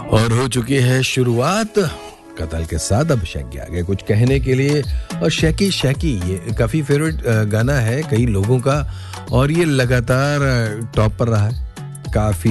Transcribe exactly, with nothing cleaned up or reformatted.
और हो चुकी है शुरुआत कतल के साथ। अब शैकी आ गए कुछ कहने के लिए। और शैकी शैकी ये काफ़ी फेवरेट गाना है कई लोगों का और ये लगातार टॉप पर रहा है। काफ़ी